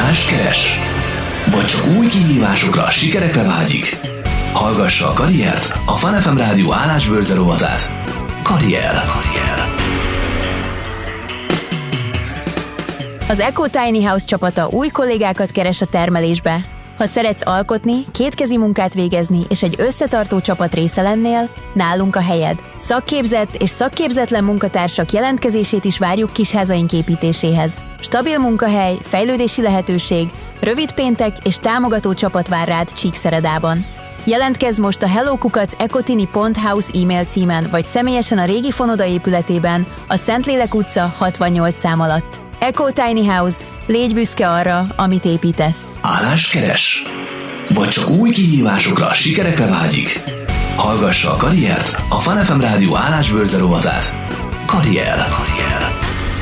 Állást keres? Vagy csak új kihívásokra, sikerekre vágyik? Hallgassa a Karriert, a Fun FM Rádió állásbörze rovatát. Karrier. Az Eco Tiny House csapata új kollégákat keres a termelésbe. Ha szeretsz alkotni, kétkezi munkát végezni és egy összetartó csapat része lennél, nálunk a helyed. Szakképzett és szakképzetlen munkatársak jelentkezését is várjuk kisházaink építéséhez. Stabil munkahely, fejlődési lehetőség, rövid péntek és támogató csapat vár rád Csíkszeredában. Jelentkezz most a hello@ecotini.house e-mail címen, vagy személyesen a régi Fonoda épületében, a Szentlélek utca 68 szám alatt. Eco Tiny House. Légy büszke arra, amit építesz. Állást keres? Vagy csak új kihívásokra, sikerekre vágyik? Hallgassa a Karriert, a Fun FM Rádió állásbörze rovatát. Karrier.